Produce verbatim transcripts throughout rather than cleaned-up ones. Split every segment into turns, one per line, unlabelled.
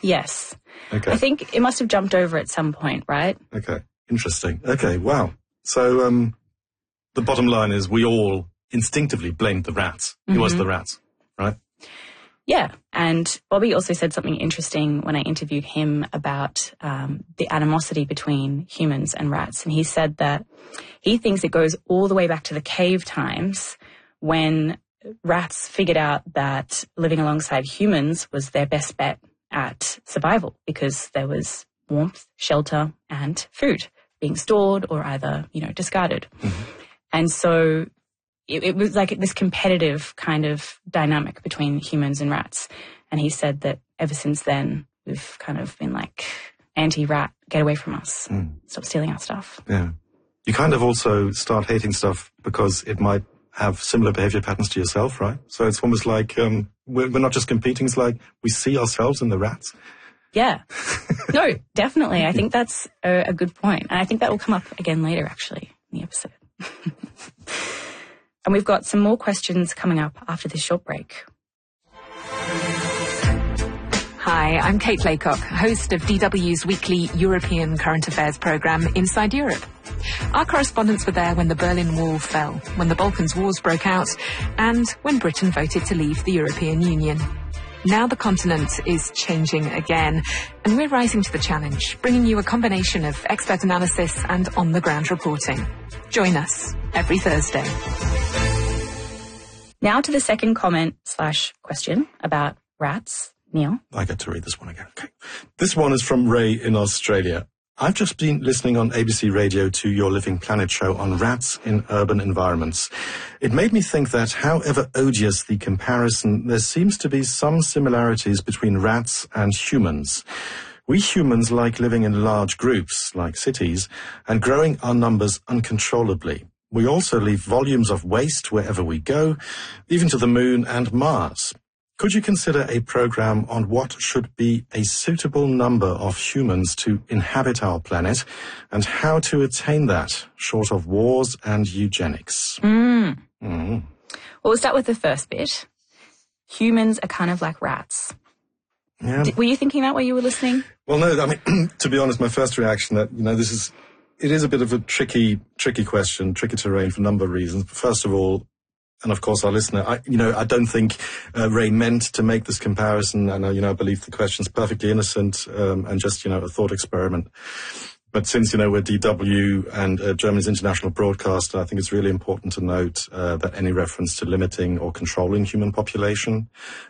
Yes.
Okay.
I think it must have jumped over at some point, right?
Okay. Interesting. Okay. Wow. So um, the bottom line is we all instinctively blamed the rats. It mm-hmm. was the rats, right?
Yeah. And Bobby also said something interesting when I interviewed him about um, the animosity between humans and rats. And he said that he thinks it goes all the way back to the cave times when rats figured out that living alongside humans was their best bet at survival because there was warmth, shelter, and food being stored or either, you know, discarded. Mm-hmm. And so it, it was like this competitive kind of dynamic between humans and rats. And he said that ever since then, we've kind of been like, anti-rat, get away from us, mm. stop stealing our stuff.
Yeah. You kind of also start hating stuff because it might have similar behavior patterns to yourself, right? So it's almost like um, we're, we're not just competing, it's like we see ourselves in the rats.
Yeah. No, definitely. I think that's a, a good point. And I think that will come up again later, actually, in the episode. And we've got some more questions coming up after this short break.
Hi, I'm Kate Laycock, host of D W's weekly European Current Affairs programme, Inside Europe. Our correspondents were there when the Berlin Wall fell, when the Balkans Wars broke out, and when Britain voted to leave the European Union. Now the continent is changing again, and we're rising to the challenge, bringing you a combination of expert analysis and on-the-ground reporting. Join us every Thursday.
Now to the second comment slash question about rats. Neil?
I get to read this one again. Okay. This one is from Ray in Australia. I've just been listening on A B C Radio to your Living Planet show on rats in urban environments. It made me think that, however odious the comparison, there seems to be some similarities between rats and humans. We humans like living in large groups, like cities, and growing our numbers uncontrollably. We also leave volumes of waste wherever we go, even to the moon and Mars. Could you consider a program on what should be a suitable number of humans to inhabit our planet and how to attain that, short of wars and eugenics?
Mm.
Mm.
Well, we'll start with the first bit. Humans are kind of like rats.
Yeah.
Did, were you thinking that while you were listening?
Well, no, I mean, to be honest, my first reaction that, you know, this is, it is a bit of a tricky, tricky question, tricky terrain for a number of reasons. But first of all, and of course, our listener, I, you know, I don't think uh, Ray meant to make this comparison. And, uh, you know, I believe the question's perfectly innocent um, and just, you know, a thought experiment. But since, you know, we're D W and uh, Germany's international broadcaster, I think it's really important to note uh, that any reference to limiting or controlling human population,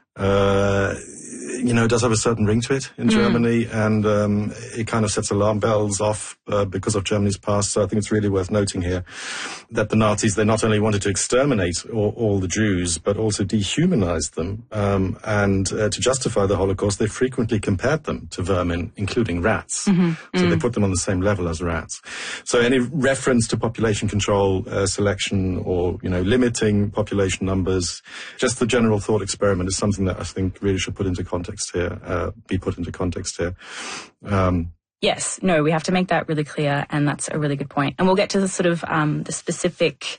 uh, you know, does have a certain ring to it in mm. Germany, and um, it kind of sets alarm bells off uh, because of Germany's past. So I think it's really worth noting here that the Nazis, they not only wanted to exterminate all, all the Jews, but also dehumanize them. Um, and uh, to justify the Holocaust, they frequently compared them to vermin, including rats.
Mm-hmm.
So
mm.
they put them on the same level as rats. So any reference to population control, uh, selection, or, you know, limiting population numbers, just the general thought experiment is something that I think really should put into context here, uh, be put into context here. Um,
yes, no, we have to make that really clear, and that's a really good point. And we'll get to the sort of um, the specific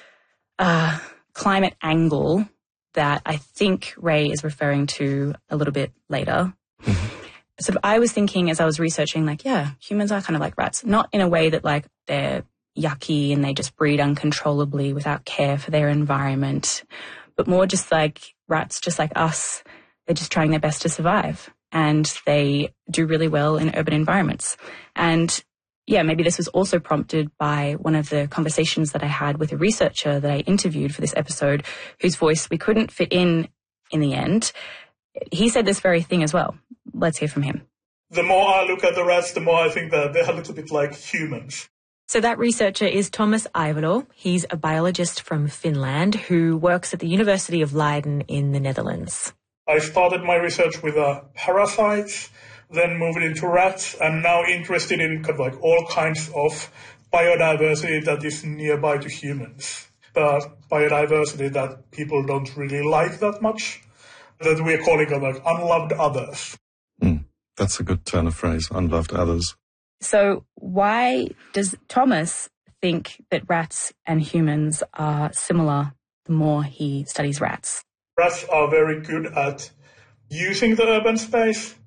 uh, climate angle that I think Ray is referring to a little bit later.
Mm-hmm.
Sort of, I was thinking as I was researching, like, yeah, humans are kind of like rats, not in a way that like they're yucky and they just breed uncontrollably without care for their environment, but more just like rats, just like us. They're just trying their best to survive, and they do really well in urban environments. And yeah, maybe this was also prompted by one of the conversations that I had with a researcher that I interviewed for this episode, whose voice we couldn't fit in in the end. He said this very thing as well. Let's hear from him.
The more I look at the rats, the more I think that they're a little bit like humans.
So that researcher is Thomas Ivalo. He's a biologist from Finland who works at the University of Leiden in the Netherlands.
I started my research with uh, parasites, then moved into rats, and now interested in kind of like all kinds of biodiversity that is nearby to humans. But biodiversity that people don't really like that much, that we're calling them like unloved others.
Mm, that's a good turn of phrase, unloved others.
So why does Thomas think that rats and humans are similar the more he studies rats?
Rats are very good at using the urban space.